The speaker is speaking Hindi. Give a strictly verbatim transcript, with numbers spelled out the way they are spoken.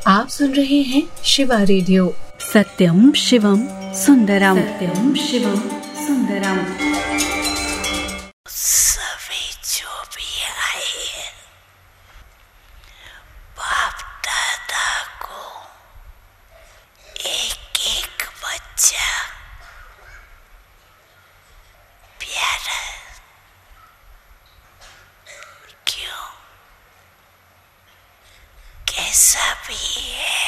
आप सुन रहे हैं शिवा रेडियो। सत्यम शिवम सुंदरम, सत्यम शिवम सुंदरम। सभी जो भी आए बाप दादा को एक एक बच्चा प्यारा, क्यों कैसा भी है